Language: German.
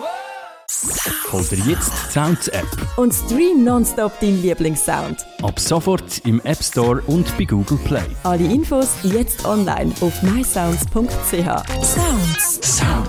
Hol dir jetzt die Sounds-App. Und stream nonstop deinen Lieblingssound. Ab sofort im App Store und bei Google Play. Alle Infos jetzt online auf mysounds.ch. Sounds.